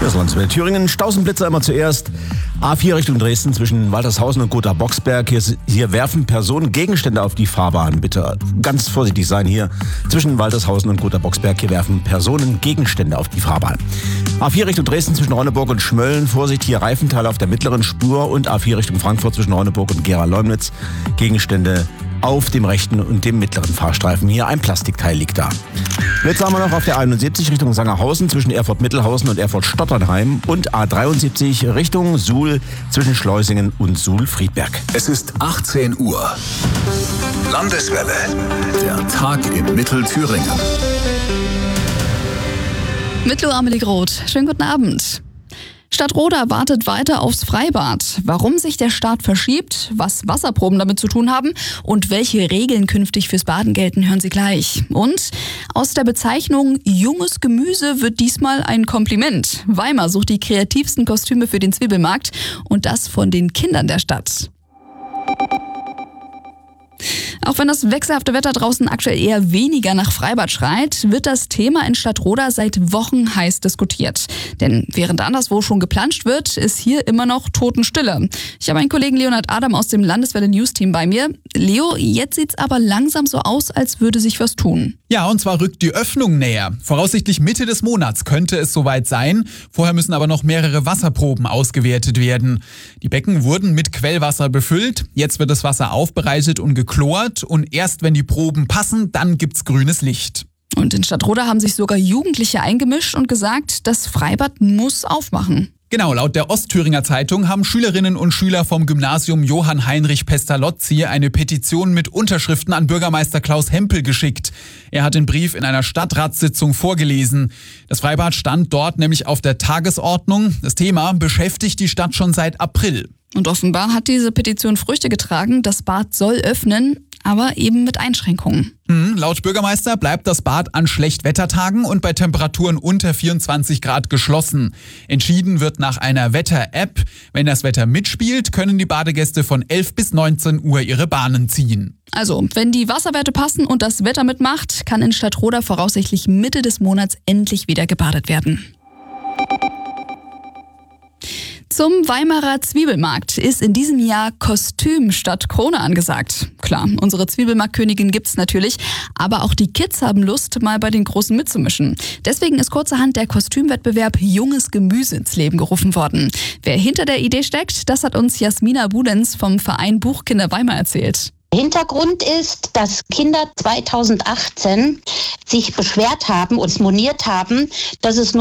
Das Landeswelle Thüringen. Stausenblitzer immer zuerst. A4 Richtung Dresden zwischen Waltershausen und Gotha-Boxberg. Hier werfen Personen Gegenstände auf die Fahrbahn. Bitte ganz vorsichtig sein hier. Zwischen Waltershausen und Gotha-Boxberg. Hier werfen Personen Gegenstände auf die Fahrbahn. A4 Richtung Dresden zwischen Ronneburg und Schmölln. Vorsicht, hier Reifenteile auf der mittleren Spur. Und A4 Richtung Frankfurt zwischen Ronneburg und Gera-Leumnitz. Gegenstände auf dem rechten und dem mittleren Fahrstreifen. Hier ein Plastikteil liegt da. Jetzt haben wir noch auf der 71 Richtung Sangerhausen zwischen Erfurt-Mittelhausen und Erfurt-Stotternheim und A73 Richtung Suhl zwischen Schleusingen und Suhl-Friedberg. Es ist 18 Uhr. Landeswelle. Der Tag in Mittelthüringen. Mit Lo Amelie Groth. Schönen guten Abend. Stadtroda wartet weiter aufs Freibad. Warum sich der Start verschiebt, was Wasserproben damit zu tun haben und welche Regeln künftig fürs Baden gelten, hören Sie gleich. Und aus der Bezeichnung junges Gemüse wird diesmal ein Kompliment. Weimar sucht die kreativsten Kostüme für den Zwiebelmarkt und das von den Kindern der Stadt. Auch wenn das wechselhafte Wetter draußen aktuell eher weniger nach Freibad schreit, wird das Thema in Stadtroda seit Wochen heiß diskutiert. Denn während anderswo schon geplanscht wird, ist hier immer noch Totenstille. Ich habe einen Kollegen Leonhard Adam aus dem Landeswelle News Team bei mir. Leo, jetzt sieht's aber langsam so aus, als würde sich was tun. Ja, und zwar rückt die Öffnung näher. Voraussichtlich Mitte des Monats könnte es soweit sein. Vorher müssen aber noch mehrere Wasserproben ausgewertet werden. Die Becken wurden mit Quellwasser befüllt. Jetzt wird das Wasser aufbereitet und geklort. Und erst wenn die Proben passen, dann gibt's grünes Licht. Und in Stadtroda haben sich sogar Jugendliche eingemischt und gesagt, das Freibad muss aufmachen. Genau, laut der Ostthüringer Zeitung haben Schülerinnen und Schüler vom Gymnasium Johann Heinrich Pestalozzi eine Petition mit Unterschriften an Bürgermeister Klaus Hempel geschickt. Er hat den Brief in einer Stadtratssitzung vorgelesen. Das Freibad stand dort nämlich auf der Tagesordnung. Das Thema beschäftigt die Stadt schon seit April. Und offenbar hat diese Petition Früchte getragen. Das Bad soll öffnen, aber eben mit Einschränkungen. Laut Bürgermeister bleibt das Bad an Schlechtwettertagen und bei Temperaturen unter 24 Grad geschlossen. Entschieden wird nach einer Wetter-App. Wenn das Wetter mitspielt, können die Badegäste von 11 bis 19 Uhr ihre Bahnen ziehen. Also, wenn die Wasserwerte passen und das Wetter mitmacht, kann in Stadtroda voraussichtlich Mitte des Monats endlich wieder gebadet werden. Zum Weimarer Zwiebelmarkt ist in diesem Jahr Kostüm statt Krone angesagt. Klar, unsere Zwiebelmarktkönigin gibt's natürlich, aber auch die Kids haben Lust, mal bei den Großen mitzumischen. Deswegen ist kurzerhand der Kostümwettbewerb Junges Gemüse ins Leben gerufen worden. Wer hinter der Idee steckt, das hat uns Jasmina Budenz vom Verein Buchkinder Weimar erzählt. Hintergrund ist, dass Kinder 2018 sich beschwert haben und moniert haben, dass es